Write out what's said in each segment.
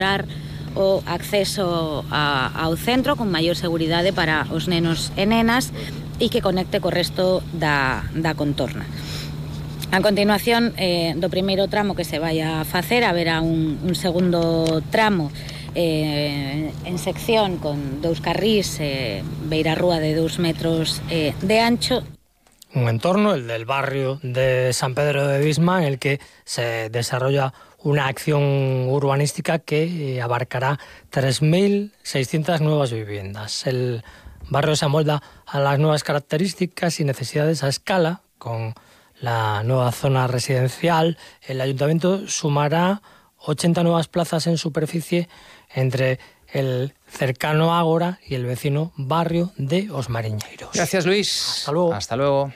o acceso ao centro con maior seguridade para os nenos e nenas e que conecte co resto da contorna. A continuación do primeiro tramo que se vai a facer, haberá un segundo tramo en sección con 2 carrís, beirarrúa de 2 metros de ancho. Un entorno, el del barrio de San Pedro de Visma, en el que se desarrolla una acción urbanística que abarcará 3.600 nuevas viviendas. El barrio se amolda a las nuevas características y necesidades a escala. Con la nueva zona residencial, el ayuntamiento sumará 80 nuevas plazas en superficie entre el cercano Ágora y el vecino barrio de Os Mariñeiros. Gracias, Luis. Hasta luego. Hasta luego.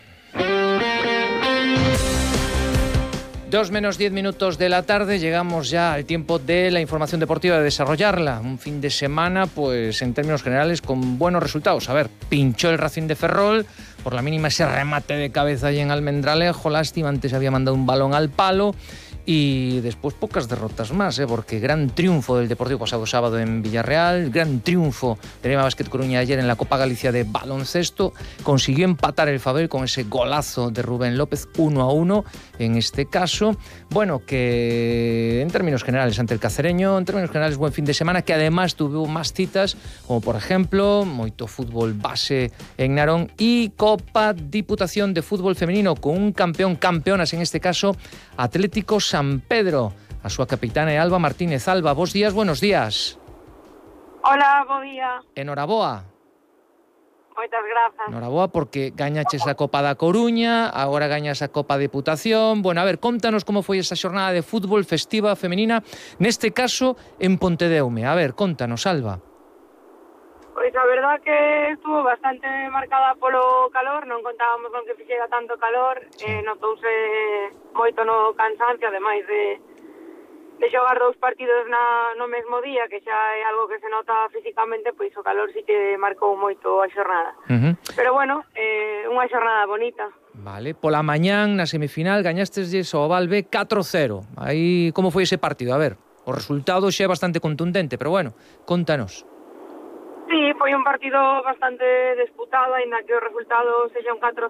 2 menos 10 minutos de la tarde, llegamos ya al tiempo de la información deportiva, de desarrollarla. Un fin de semana, pues en términos generales, con buenos resultados. A ver, pinchó el Racing de Ferrol, por la mínima ese remate de cabeza ahí en Almendralejo, lástima, antes había mandado un balón al palo. Y después pocas derrotas más, porque gran triunfo del Deportivo pasado sábado en Villarreal, gran triunfo de Lema Basket Coruña ayer en la Copa Galicia de baloncesto, consiguió empatar el Fabel con ese golazo de Rubén López, 1-1 en este caso. Bueno, que en términos generales ante el Cacereño, en términos generales buen fin de semana, que además tuvo más citas, como por ejemplo, moito fútbol base en Narón y Copa Diputación de Fútbol Femenino con un campeonas en este caso, Atlético San Pedro. A súa capitana é Alba Martínez. Alba, bos días, buenos días. Hola, bo día. Enhoraboa. Moitas grazas. Enhoraboa porque gañaches a Copa da Coruña, agora gañas a Copa Diputación. Bueno, a ver, contanos como foi esa xornada de fútbol festiva femenina, neste caso en Pontedeume. A ver, contanos, Alba. Pois a verdad que estuvo bastante marcada polo calor, non contábamos con que fixera tanto calor, notouse moito no cansancio, ademais de xogar 2 partidos no mesmo día, que xa é algo que se nota físicamente, pois o calor sí que marcou moito a xornada. Pero bueno, unha xornada bonita. Vale, pola mañán na semifinal gañasteslle ao Valve 4-0. Aí como foi ese partido? A ver, o resultado xa é bastante contundente, pero bueno, contanos. Sí, foi un partido bastante disputado, ainda que o resultado sexa un 4-0,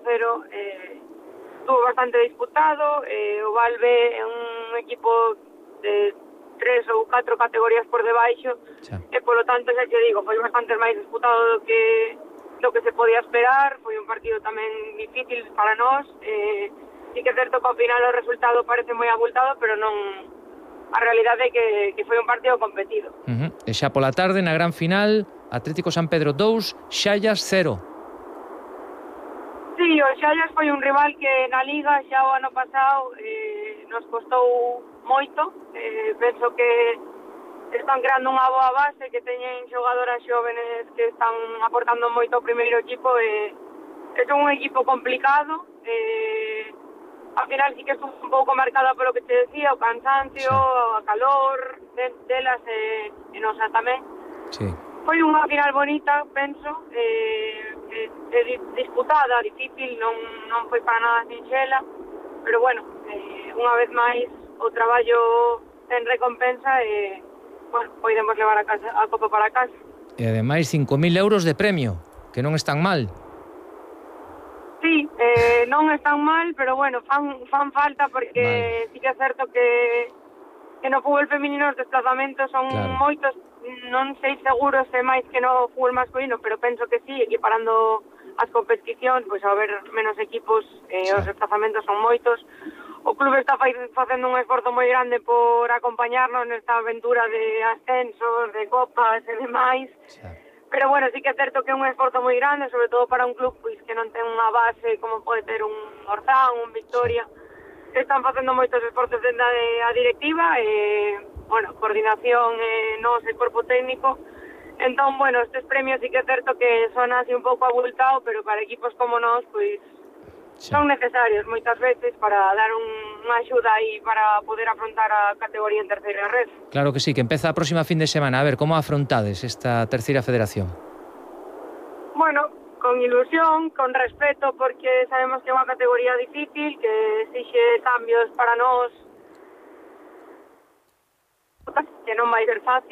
estuvo bastante disputado. O Valve é un equipo de 3 ou 4 categorías por debaixo, e polo tanto, xa te digo, foi bastante máis disputado do que se podía esperar. Foi un partido tamén difícil para nós, e que certo que ao final o resultado parece moi abultado, pero non, a realidade é que foi un partido competido. E xa pola tarde, na gran final, Atlético San Pedro 2, Xallas 0. Sí, o Xallas foi un rival que na Liga xa o ano pasado nos costou moito. Penso que están creando unha boa base, que teñen xogadoras xóvenes que están aportando moito ao primeiro equipo. É un equipo complicado. Ao final sí que estuvo un pouco marcada polo que te decía, o cansancio, a calor delas e nosa tamén. Sí. Foi unha final bonita, penso, disputada, difícil, non foi para nada sinxela, pero bueno, unha vez máis o traballo ten recompensa e, bueno, podemos levar a copa para casa. E ademais 5.000 euros de premio, que non están mal. Sí, non están mal, pero bueno, fan falta porque sí que é certo que no fútbol feminino os desplazamentos son moitos, non sei seguro se máis que no fútbol masculino, pero penso que sí, equiparando as competicións, pois ao haber menos equipos, os desplazamentos son moitos. O clube está facendo un esforzo moi grande por acompañarnos nesta aventura de ascensos, de copas e demais. Pero bueno, sí que é certo que é un esforzo moi grande, sobre todo para un club pois que non ten unha base como pode ter un Orzán, un Victoria. Están facendo moitos esforzos dentro da directiva e, bueno, coordinación e nos e corpo técnico. Entón, bueno, estes premios sí que é certo que son así un pouco abultado, pero para equipos como nós, pois, son necesarios moitas veces para dar unha axuda aí para poder afrontar a categoría en terceira red. Claro que sí, que empeza a próxima fin de semana. A ver, como afrontades esta terceira federación? Bueno, con ilusión, con respeto, porque sabemos que é unha categoría difícil, que exixe cambios para nós, que non vai ser fácil.